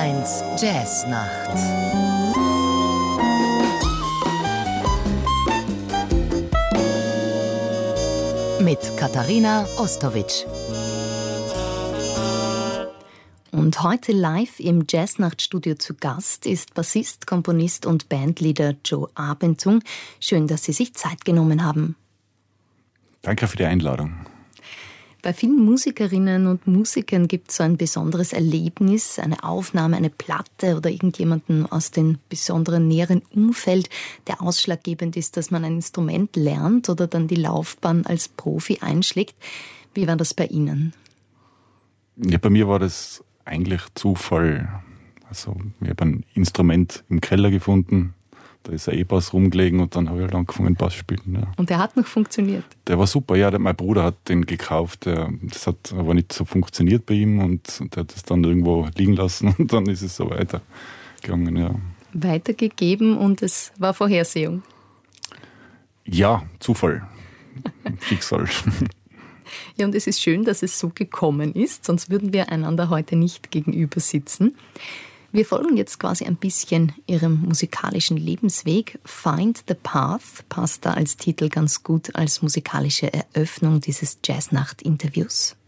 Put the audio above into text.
SWR1 Jazznacht. Mit Katharina Ostowitsch. Und heute live im Jazznachtstudio zu Gast ist Bassist, Komponist und Bandleader Joe Abendzung. Schön, dass Sie sich Zeit genommen haben. Danke für die Einladung. Bei vielen Musikerinnen und Musikern gibt es so ein besonderes Erlebnis, eine Aufnahme, eine Platte oder irgendjemanden aus dem besonderen näheren Umfeld, der ausschlaggebend ist, dass man ein Instrument lernt oder dann die Laufbahn als Profi einschlägt. Wie war das bei Ihnen? Ja, bei mir war das eigentlich Zufall. Also ich habe ein Instrument im Keller gefunden, da ist ein E-Bass rumgelegen und dann habe ich halt angefangen Bass zu spielen. Ja. Und der hat noch funktioniert? Der war super, ja. Mein Bruder hat den gekauft, das hat aber nicht so funktioniert bei ihm und der hat es dann irgendwo liegen lassen und dann ist es so weitergegangen. Ja. Weitergegeben und es war Vorhersehung? Ja, Zufall, Schicksal. Ja, und es ist schön, dass es so gekommen ist, sonst würden wir einander heute nicht gegenüber sitzen. Wir folgen jetzt quasi ein bisschen Ihrem musikalischen Lebensweg. Find the Path passt da als Titel ganz gut als musikalische Eröffnung dieses Jazznacht-Interviews.